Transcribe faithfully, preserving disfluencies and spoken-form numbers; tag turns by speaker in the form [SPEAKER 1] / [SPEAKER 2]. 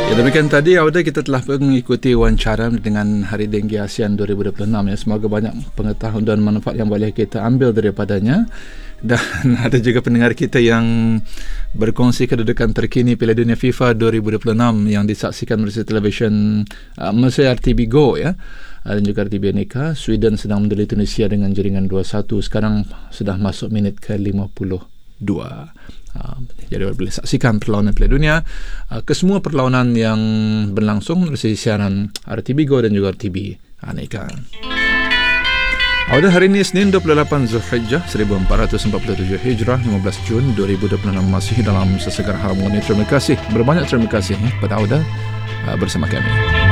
[SPEAKER 1] Ya, demikian tadi Auda kita telah mengikuti wawancara dengan Hari Denggi ASEAN dua ribu dua puluh enam ya. Semoga banyak pengetahuan dan manfaat yang boleh kita ambil daripadanya. Dan ada juga pendengar kita yang berkongsi kedudukan terkini Piala Dunia FIFA dua ribu dua puluh enam yang disaksikan melalui televisyen uh, Malaysia R T B Go ya. Dan juga R T B Aneka. Sweden sedang mendeli Tunisia dengan jaringan dua satu. Sekarang sudah masuk minit ke lima puluh dua. Uh, jadi boleh saksikan perlawanan Piala Dunia, uh, ke semua perlawanan yang berlangsung melalui siaran R T B Go dan juga R T B Aneka. Auda hari ini Isnin dua puluh lapan Zulhijjah seribu empat ratus empat puluh tujuh Hijrah, lima belas Jun dua ribu dua puluh enam, masih dalam Sesegar Harmoni. Terima kasih, berbanyak terima kasih kepada Auda uh, bersama kami.